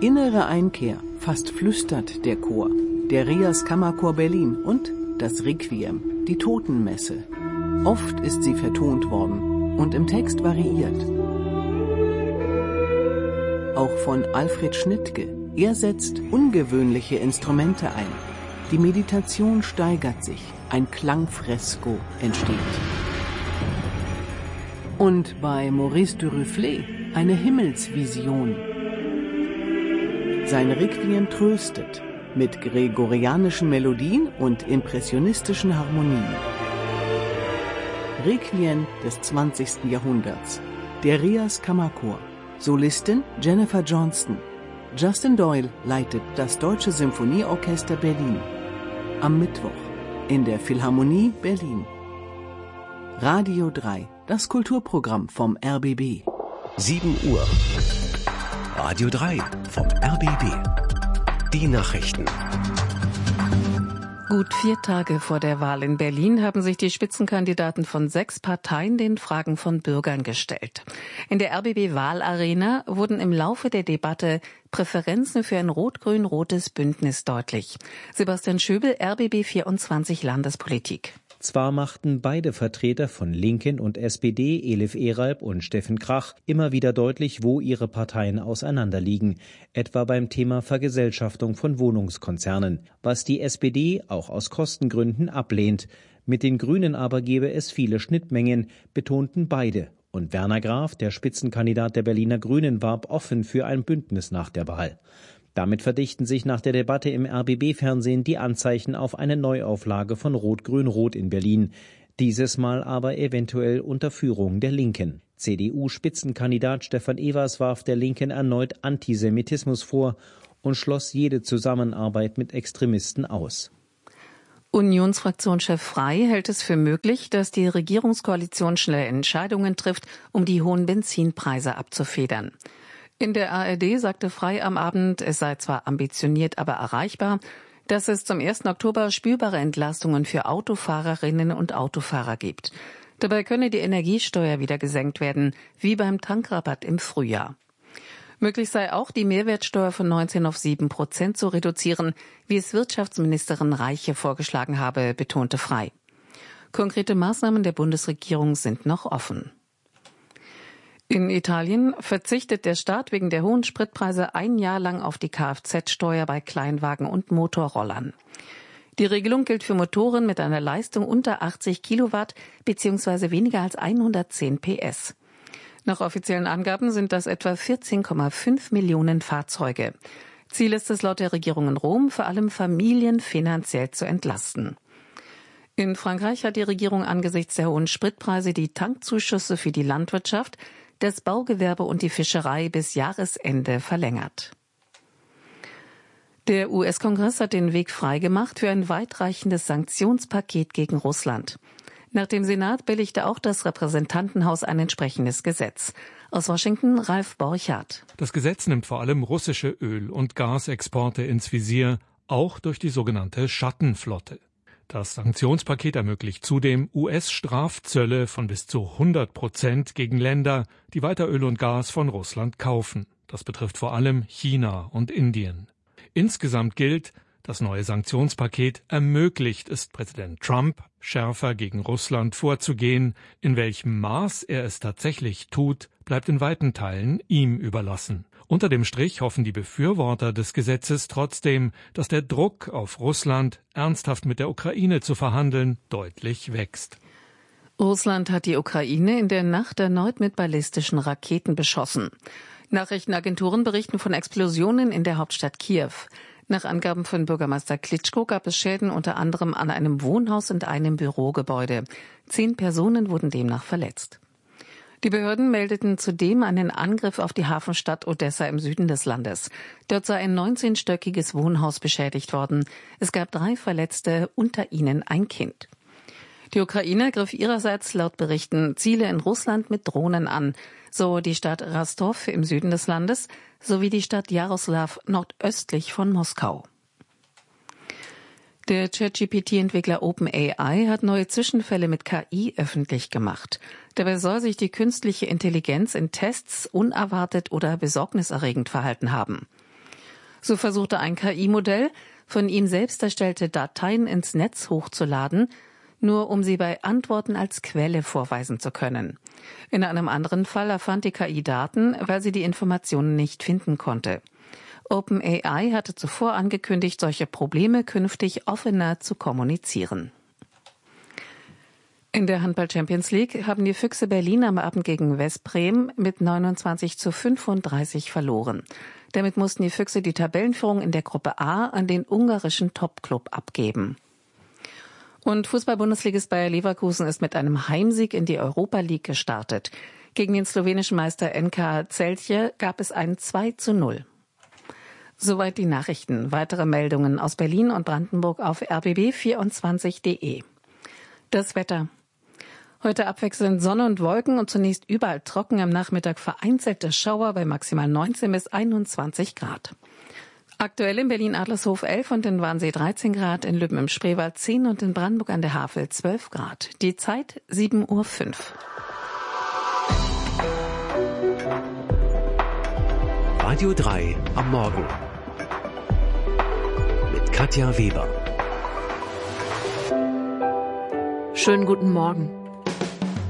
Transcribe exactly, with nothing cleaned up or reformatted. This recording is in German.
Innere Einkehr, fast flüstert der Chor, der Rias Kammerchor Berlin und das Requiem, die Totenmesse. Oft ist sie vertont worden und im Text variiert. Auch von Alfred Schnittke. Er setzt ungewöhnliche Instrumente ein. Die Meditation steigert sich, ein Klangfresko entsteht. Und bei Maurice Duruflé eine Himmelsvision. Sein Requiem tröstet mit gregorianischen Melodien und impressionistischen Harmonien. Requiem des zwanzigsten Jahrhunderts. Der Rias Kammerchor. Solistin Jennifer Johnston. Justin Doyle leitet das Deutsche Symphonieorchester Berlin. Am Mittwoch in der Philharmonie Berlin. Radio drei, das Kulturprogramm vom R B B. sieben Uhr. Radio drei vom R B B. Die Nachrichten. Gut vier Tage vor der Wahl in Berlin haben sich die Spitzenkandidaten von sechs Parteien den Fragen von Bürgern gestellt. In der R B B-Wahlarena wurden im Laufe der Debatte Präferenzen für ein rot-grün-rotes Bündnis deutlich. Sebastian Schöbel, R B B vierundzwanzig Landespolitik. Zwar machten beide Vertreter von Linken und S P D, Elif Eralb und Steffen Krach, immer wieder deutlich, wo ihre Parteien auseinanderliegen, etwa beim Thema Vergesellschaftung von Wohnungskonzernen, was die S P D auch aus Kostengründen ablehnt. Mit den Grünen aber gebe es viele Schnittmengen, betonten beide. Und Werner Graf, der Spitzenkandidat der Berliner Grünen, warb offen für ein Bündnis nach der Wahl. Damit verdichten sich nach der Debatte im R B B-Fernsehen die Anzeichen auf eine Neuauflage von Rot-Grün-Rot in Berlin. Dieses Mal aber eventuell unter Führung der Linken. C D U-Spitzenkandidat Stefan Evers warf der Linken erneut Antisemitismus vor und schloss jede Zusammenarbeit mit Extremisten aus. Unionsfraktionschef Frey hält es für möglich, dass die Regierungskoalition schnell Entscheidungen trifft, um die hohen Benzinpreise abzufedern. In der A R D sagte Frey am Abend, es sei zwar ambitioniert, aber erreichbar, dass es zum ersten Oktober spürbare Entlastungen für Autofahrerinnen und Autofahrer gibt. Dabei könne die Energiesteuer wieder gesenkt werden, wie beim Tankrabatt im Frühjahr. Möglich sei auch, die Mehrwertsteuer von neunzehn auf sieben Prozent zu reduzieren, wie es Wirtschaftsministerin Reiche vorgeschlagen habe, betonte Frey. Konkrete Maßnahmen der Bundesregierung sind noch offen. In Italien verzichtet der Staat wegen der hohen Spritpreise ein Jahr lang auf die Kfz-Steuer bei Kleinwagen und Motorrollern. Die Regelung gilt für Motoren mit einer Leistung unter achtzig Kilowatt bzw. weniger als hundertzehn P S. Nach offiziellen Angaben sind das etwa vierzehn Komma fünf Millionen Fahrzeuge. Ziel ist es laut der Regierung in Rom, vor allem Familien finanziell zu entlasten. In Frankreich hat die Regierung angesichts der hohen Spritpreise die Tankzuschüsse für die Landwirtschaft, das Baugewerbe und die Fischerei bis Jahresende verlängert. Der U S-Kongress hat den Weg freigemacht für ein weitreichendes Sanktionspaket gegen Russland. Nach dem Senat billigte auch das Repräsentantenhaus ein entsprechendes Gesetz. Aus Washington Ralf Borchardt. Das Gesetz nimmt vor allem russische Öl- und Gasexporte ins Visier, auch durch die sogenannte Schattenflotte. Das Sanktionspaket ermöglicht zudem U S-Strafzölle von bis zu hundert Prozent gegen Länder, die weiter Öl und Gas von Russland kaufen. Das betrifft vor allem China und Indien. Insgesamt gilt, das neue Sanktionspaket ermöglicht es Präsident Trump, schärfer gegen Russland vorzugehen. In welchem Maß er es tatsächlich tut, bleibt in weiten Teilen ihm überlassen. Unter dem Strich hoffen die Befürworter des Gesetzes trotzdem, dass der Druck auf Russland, ernsthaft mit der Ukraine zu verhandeln, deutlich wächst. Russland hat die Ukraine in der Nacht erneut mit ballistischen Raketen beschossen. Nachrichtenagenturen berichten von Explosionen in der Hauptstadt Kiew. Nach Angaben von Bürgermeister Klitschko gab es Schäden unter anderem an einem Wohnhaus und einem Bürogebäude. Zehn Personen wurden demnach verletzt. Die Behörden meldeten zudem einen Angriff auf die Hafenstadt Odessa im Süden des Landes. Dort sei ein neunzehnstöckiges Wohnhaus beschädigt worden. Es gab drei Verletzte, unter ihnen ein Kind. Die Ukraine griff ihrerseits laut Berichten Ziele in Russland mit Drohnen an, so die Stadt Rostov im Süden des Landes sowie die Stadt Jaroslaw nordöstlich von Moskau. Der ChatGPT Entwickler OpenAI hat neue Zwischenfälle mit K I öffentlich gemacht. Dabei soll sich die künstliche Intelligenz in Tests unerwartet oder besorgniserregend verhalten haben. So versuchte ein K I-Modell, von ihm selbst erstellte Dateien ins Netz hochzuladen, nur um sie bei Antworten als Quelle vorweisen zu können. In einem anderen Fall erfand die K I Daten, weil sie die Informationen nicht finden konnte. OpenAI hatte zuvor angekündigt, solche Probleme künftig offener zu kommunizieren. In der Handball-Champions League haben die Füchse Berlin am Abend gegen Veszprém mit neunundzwanzig zu fünfunddreißig verloren. Damit mussten die Füchse die Tabellenführung in der Gruppe A an den ungarischen Top-Club abgeben. Und Fußball-Bundesligist Bayer Leverkusen ist mit einem Heimsieg in die Europa League gestartet. Gegen den slowenischen Meister N K Celje gab es ein zwei zu null. Soweit die Nachrichten. Weitere Meldungen aus Berlin und Brandenburg auf r b b vierundzwanzig punkt de. Das Wetter. Heute abwechselnd Sonne und Wolken und zunächst überall trocken, am Nachmittag vereinzelte Schauer bei maximal neunzehn bis einundzwanzig Grad. Aktuell in Berlin-Adlershof elf und in Wannsee dreizehn Grad, in Lübben im Spreewald zehn und in Brandenburg an der Havel zwölf Grad. Die Zeit sieben Uhr fünf. Radio drei am Morgen mit Katja Weber. Schönen guten Morgen.